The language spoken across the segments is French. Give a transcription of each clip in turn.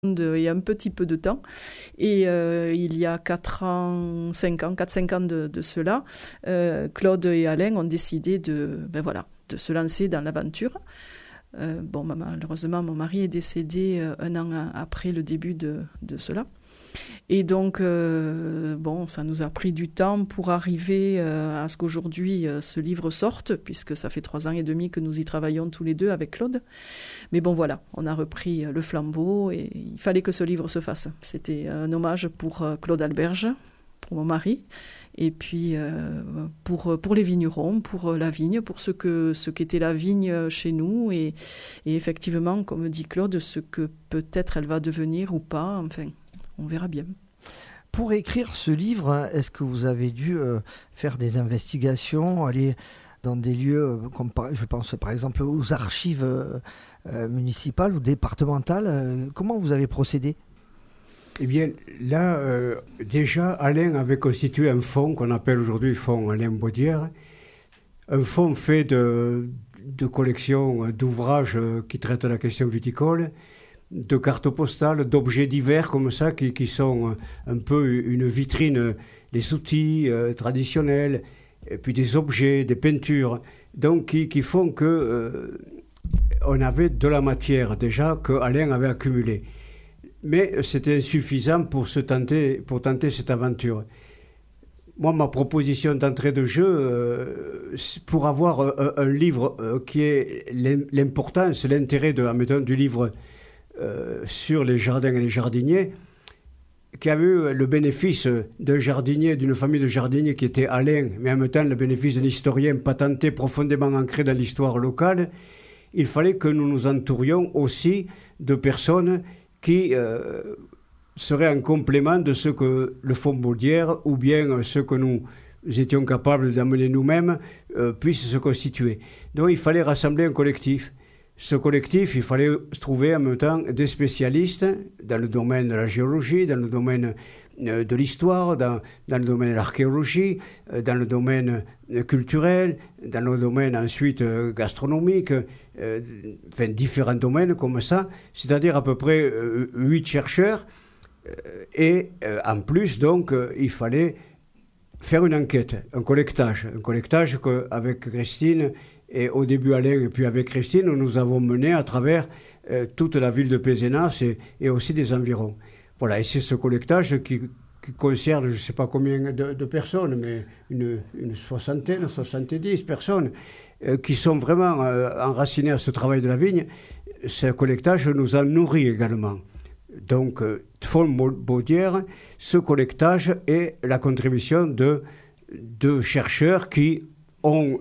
et un petit peu de temps. Et il y a 4-5 ans de cela, Claude et Alain ont décidé de se lancer dans l'aventure. Malheureusement, mon mari est décédé un an après le début de cela. Et donc, ça nous a pris du temps pour arriver à ce qu'aujourd'hui ce livre sorte, puisque ça fait 3 ans et demi que nous y travaillons tous les deux avec Claude. Mais bon, voilà, on a repris le flambeau et il fallait que ce livre se fasse. C'était un hommage pour Claude Alberge, pour mon mari, et puis pour les vignerons, pour la vigne, pour ce qu'était la vigne chez nous, et effectivement, comme dit Claude, ce que peut-être elle va devenir ou pas, enfin, on verra bien. Pour écrire ce livre, est-ce que vous avez dû faire des investigations, aller dans des lieux, je pense par exemple aux archives municipales ou départementales? Comment vous avez procédé? Eh bien, là, déjà, Alain avait constitué un fonds qu'on appelle aujourd'hui Fonds Alain Baudière, un fonds fait de collections d'ouvrages qui traitent la question viticole, de cartes postales, d'objets divers comme ça, qui sont un peu une vitrine des outils traditionnels, et puis des objets, des peintures, donc qui font que on avait de la matière déjà que Alain avait accumulée. Mais c'était insuffisant pour tenter cette aventure. Moi, ma proposition d'entrée de jeu, pour avoir un livre qui est l'importance, l'intérêt du livre sur les jardins et les jardiniers, qui avait eu le bénéfice d'un jardinier, d'une famille de jardiniers qui était Alain, mais en même temps le bénéfice d'un historien patenté, profondément ancré dans l'histoire locale, il fallait que nous nous entourions aussi de personnes qui seraient en complément de ce que le Fonds Baudière ou bien ce que nous étions capables d'amener nous-mêmes puisse se constituer. Donc il fallait rassembler un collectif. Ce collectif, il fallait trouver en même temps des spécialistes dans le domaine de la géologie, dans le domaine de l'histoire, dans le domaine de l'archéologie, dans le domaine culturel, dans le domaine ensuite gastronomique, différents domaines comme ça, c'est-à-dire à peu près 8 chercheurs. Et en plus, donc, il fallait faire une enquête, un collectage qu'avec Christine, et au début Alain et puis avec Christine, nous avons mené à travers toute la ville de Pézenas et aussi des environs. Voilà, et c'est ce collectage qui concerne, je ne sais pas combien de personnes, mais une 60, 70 personnes qui sont vraiment enracinées à ce travail de la vigne. Ce collectage nous a nourris également. Donc, Fonds Baudière, ce collectage est la contribution de chercheurs qui ont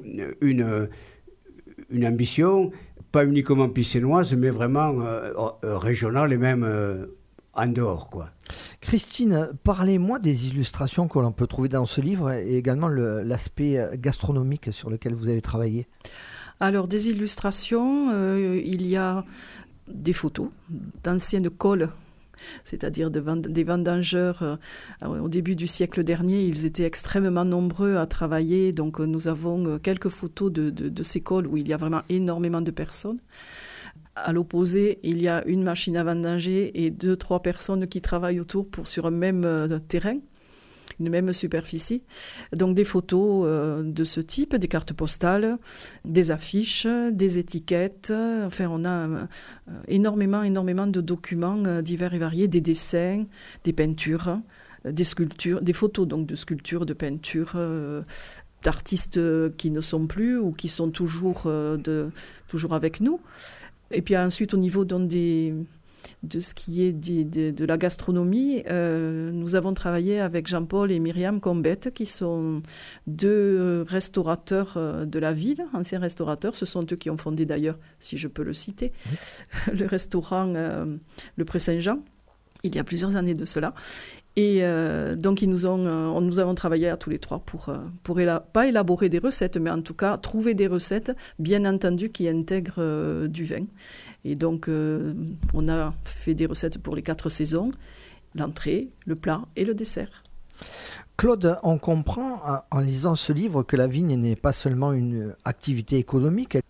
une ambition, pas uniquement piscinoise, mais vraiment régionale et même en dehors, quoi. Christine, parlez-moi des illustrations que l'on peut trouver dans ce livre et également l'aspect gastronomique sur lequel vous avez travaillé. Alors, des illustrations, il y a des photos d'anciennes cols, c'est-à-dire des vendangeurs. Au début du siècle dernier, ils étaient extrêmement nombreux à travailler, donc nous avons quelques photos de ces cols où il y a vraiment énormément de personnes. À l'opposé, il y a une machine à vendanger et 2-3 personnes qui travaillent autour sur un même terrain, une même superficie. Donc des photos de ce type, des cartes postales, des affiches, des étiquettes. Enfin, on a énormément de documents divers et variés, des dessins, des peintures, des sculptures, des photos donc de sculptures, de peintures, d'artistes qui ne sont plus ou qui sont toujours avec nous. Et puis ensuite, au niveau de ce qui est de la gastronomie, nous avons travaillé avec Jean-Paul et Myriam Combette, qui sont 2 restaurateurs de la ville, anciens restaurateurs. Ce sont eux qui ont fondé d'ailleurs, si je peux le citer, le restaurant Le Pré Saint-Jean, il y a plusieurs années de cela. Et donc nous avons travaillé à tous les 3 pour pas élaborer des recettes, mais en tout cas trouver des recettes, bien entendu, qui intègrent du vin. Et donc on a fait des recettes pour les 4 saisons, l'entrée, le plat et le dessert. Claude, on comprend en lisant ce livre que la vigne n'est pas seulement une activité économique.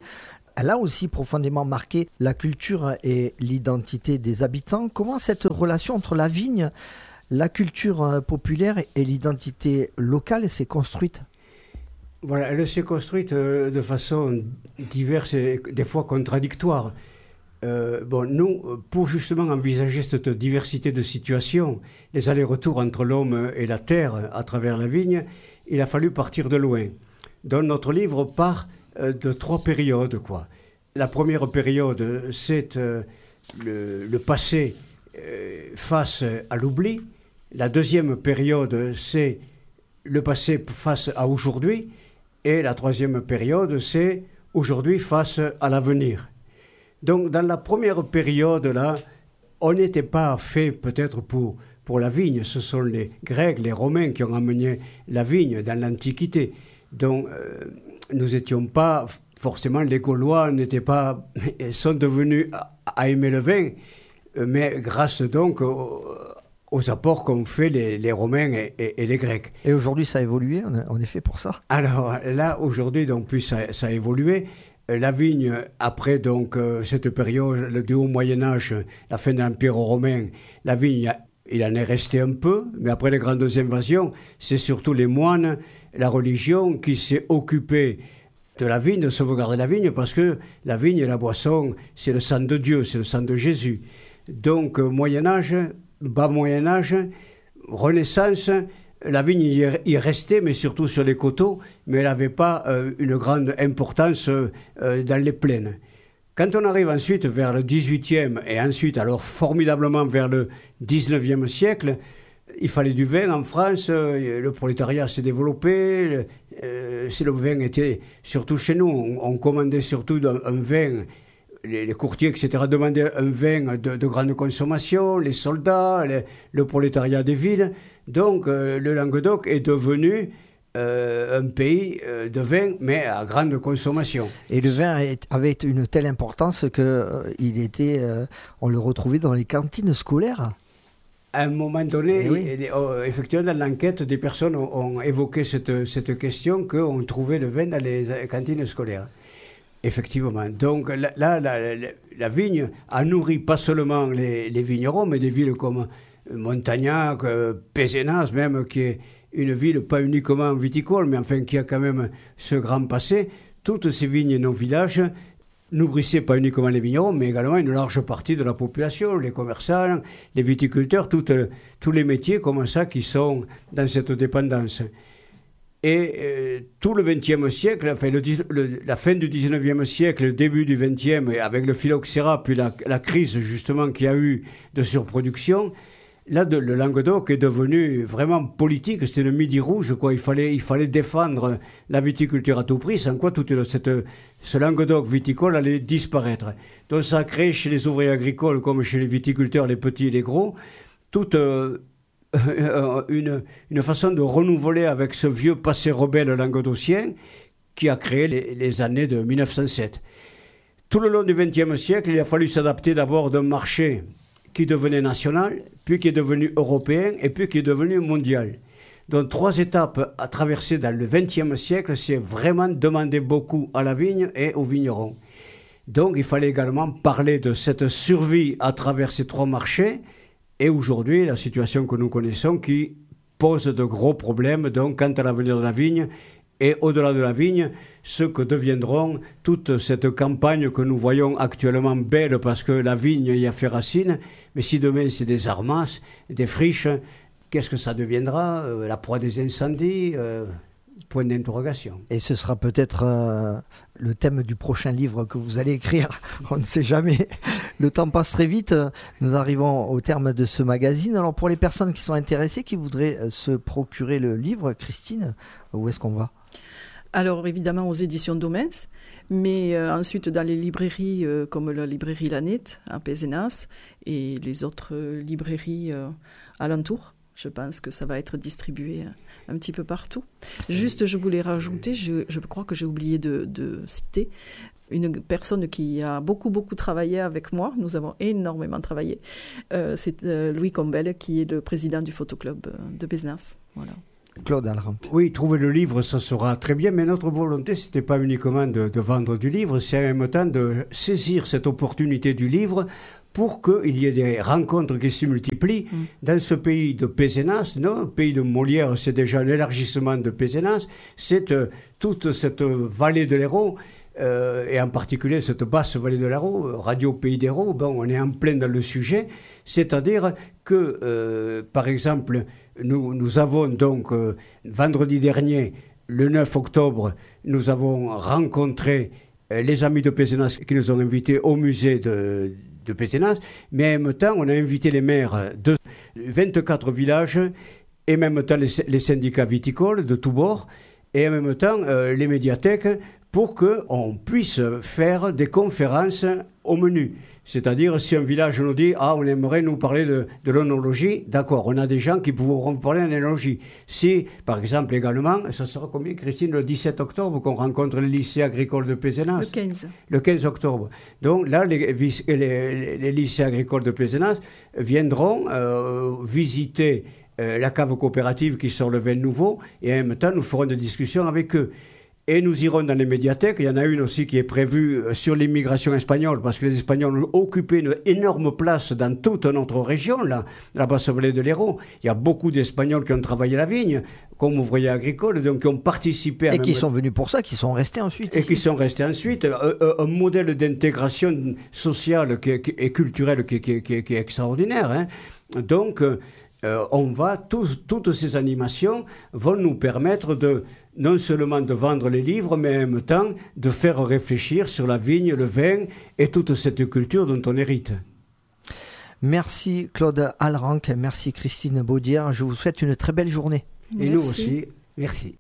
Elle a aussi profondément marqué la culture et l'identité des habitants. Comment cette relation entre la vigne, la culture populaire et l'identité locale s'est construite ? Voilà, elle s'est construite de façon diverse et des fois contradictoire. Nous, pour justement envisager cette diversité de situations, les allers-retours entre l'homme et la terre à travers la vigne, il a fallu partir de loin. Donc notre livre part de 3 périodes, quoi. La première période, c'est le passé face à l'oubli. La deuxième période, c'est le passé face à aujourd'hui. Et la troisième période, c'est aujourd'hui face à l'avenir. Donc, dans la première période, là, on n'était pas fait peut-être pour la vigne. Ce sont les Grecs, les Romains qui ont amené la vigne dans l'Antiquité. Donc, nous n'étions pas forcément, les Gaulois sont devenus à aimer le vin, mais grâce donc aux apports qu'ont fait les Romains et les Grecs. Et aujourd'hui, ça a évolué, on est fait pour ça. Alors là, aujourd'hui, donc, plus ça a évolué. La vigne, après donc cette période du haut Moyen-Âge, la fin de l'Empire romain, la vigne, il en est resté un peu, mais après les grandes invasions, c'est surtout les moines, la religion qui s'est occupée de la vigne, de sauvegarder la vigne, parce que la vigne et la boisson, c'est le sang de Dieu, c'est le sang de Jésus. Donc, Moyen-Âge, bas Moyen-Âge, Renaissance, la vigne y restait, mais surtout sur les coteaux, mais elle n'avait pas une grande importance dans les plaines. Quand on arrive ensuite vers le XVIIIe et ensuite alors formidablement vers le XIXe siècle, il fallait du vin en France, le prolétariat s'est développé, le vin était surtout chez nous, on commandait surtout un vin. Les courtiers, etc., demandaient un vin de grande consommation, les soldats, le prolétariat des villes. Donc, le Languedoc est devenu un pays de vin, mais à grande consommation. Et le vin avait une telle importance on le retrouvait dans les cantines scolaires. À un moment donné, effectivement, dans l'enquête, des personnes ont évoqué cette question qu'on trouvait le vin dans les cantines scolaires. Effectivement. Donc là, la vigne a nourri pas seulement les vignerons, mais des villes comme Montagnac, Pézenas même, qui est une ville pas uniquement viticole, mais enfin qui a quand même ce grand passé. Toutes ces vignes et nos villages nourrissaient pas uniquement les vignerons, mais également une large partie de la population, les commerçants, les viticulteurs, tous les métiers comme ça qui sont dans cette dépendance. Et tout le XXe siècle, enfin la fin du XIXe siècle, le début du XXe, avec le phylloxéra, puis la crise justement qu'il y a eu de surproduction, là le Languedoc est devenu vraiment politique, c'était le Midi rouge, quoi. Il fallait défendre la viticulture à tout prix, sans quoi ce Languedoc viticole allait disparaître. Donc ça a créé chez les ouvriers agricoles, comme chez les viticulteurs, les petits et les gros, toute une façon de renouveler avec ce vieux passé rebelle languedocien qui a créé les années de 1907. Tout le long du XXe siècle, il a fallu s'adapter d'abord d'un marché qui devenait national, puis qui est devenu européen, et puis qui est devenu mondial. Donc 3 étapes à traverser dans le XXe siècle, c'est vraiment demander beaucoup à la vigne et aux vignerons. Donc il fallait également parler de cette survie à travers ces 3 marchés. Et aujourd'hui, la situation que nous connaissons qui pose de gros problèmes donc, quant à l'avenir de la vigne et au-delà de la vigne, ce que deviendront toute cette campagne que nous voyons actuellement belle parce que la vigne y a fait racine. Mais si demain c'est des armasses, des friches, qu'est-ce que ça deviendra ? La proie des incendies point d'interrogation. Et ce sera peut-être le thème du prochain livre que vous allez écrire. On ne sait jamais. Le temps passe très vite. Nous arrivons au terme de ce magazine. Alors pour les personnes qui sont intéressées, qui voudraient se procurer le livre, Christine, où est-ce qu'on va ? Alors évidemment aux éditions Domens, mais ensuite dans les librairies comme la librairie Lanette à Pézenas et les autres librairies alentours. Je pense que ça va être distribué un petit peu partout. Juste, je voulais rajouter, je crois que j'ai oublié de citer une personne qui a beaucoup travaillé avec moi. Nous avons énormément travaillé. C'est Louis Combel, qui est le président du photoclub de Pézenas. Voilà. Claude Alranc. Oui, trouver le livre, ça sera très bien, mais notre volonté, ce n'était pas uniquement de vendre du livre, c'est en même temps de saisir cette opportunité du livre pour qu'il y ait des rencontres qui se multiplient dans ce pays de Pézenas. Non, le pays de Molière, c'est déjà un élargissement de Pézenas, c'est toute cette vallée de l'Hérault, et en particulier cette basse vallée de l'Hérault, Radio Pays d'Hérault, bon, on est en plein dans le sujet, c'est-à-dire que, par exemple, nous avons donc, vendredi dernier, le 9 octobre, nous avons rencontré les amis de Pézenas qui nous ont invités au musée de Pézenas, mais en même temps, on a invité les maires de 24 villages et en même temps les syndicats viticoles de tous bords et en même temps les médiathèques pour qu'on puisse faire des conférences au menu. C'est-à-dire, si un village nous dit « Ah, on aimerait nous parler de l'œnologie », d'accord, on a des gens qui pourront parler d'œnologie. Si, par exemple, également, ça sera combien, Christine, le 17 octobre, qu'on rencontre les lycées agricoles de Pézenas ? Le 15. Le 15 octobre. Donc là, les lycées agricoles de Pézenas viendront visiter la cave coopérative qui sort le vin nouveau, et en même temps, nous ferons des discussions avec eux. Et nous irons dans les médiathèques. Il y en a une aussi qui est prévue sur l'immigration espagnole, parce que les Espagnols ont occupé une énorme place dans toute notre région, la basse-vallée de l'Hérault. Il y a beaucoup d'Espagnols qui ont travaillé la vigne, comme ouvriers agricoles, donc qui ont participé à... Et qui sont venus pour ça, qui sont restés ensuite. Et qui sont restés ensuite. Un modèle d'intégration sociale et culturelle qui est extraordinaire. Hein. Donc, toutes ces animations vont nous permettre non seulement de vendre les livres, mais en même temps de faire réfléchir sur la vigne, le vin et toute cette culture dont on hérite. Merci Claude Alranc, merci Christine Baudière. Je vous souhaite une très belle journée. Et nous aussi, merci.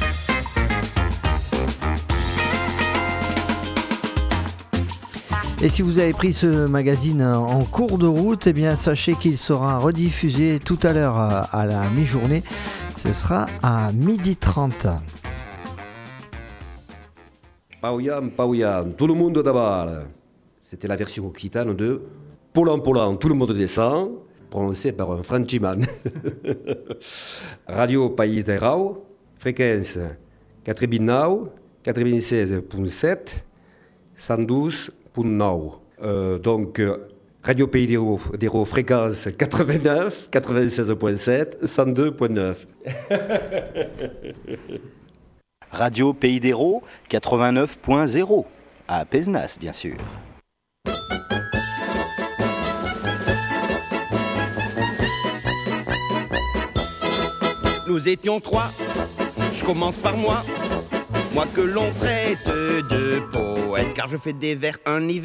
Et si vous avez pris ce magazine en cours de route, eh bien sachez qu'il sera rediffusé tout à l'heure à la mi-journée. Ce sera à 12h30. Paoyan, tout le monde d'abord. C'était la version occitane de Polan, tout le monde descend, prononcé par un Frenchman. Radio Pays d'Hérault, fréquence 89, 96.7, 112.9. Donc, Radio Pays d'Hérault, fréquence 89, 96.7, 102.9. Radio Pays d'Hérault, 89.0, à Pézenas, bien sûr. Nous étions 3, je commence par moi que l'on traite de poète, car je fais des vers un hiver.